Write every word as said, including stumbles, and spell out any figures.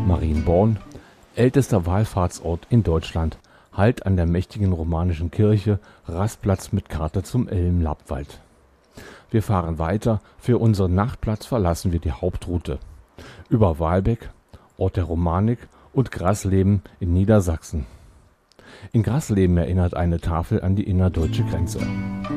Marienborn, ältester Wallfahrtsort in Deutschland, Halt an der mächtigen romanischen Kirche, Rastplatz mit Karte zum Elm-Lappwald. Wir fahren weiter, für unseren Nachtplatz verlassen wir die Hauptroute. Über Wahlbeck, Ort der Romanik und Grasleben in Niedersachsen. In Grasleben erinnert eine Tafel an die innerdeutsche Grenze.